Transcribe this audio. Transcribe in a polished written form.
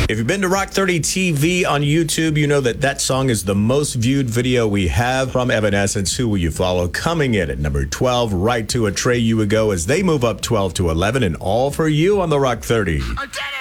If you've been to Rock 30 TV on YouTube, you know that song is the most viewed video we have from Evanescence. Who Will You Follow? Coming in at number 12, right to a Trey You Would Go as they move up 12 to 11, and all for you on the Rock 30. I did it!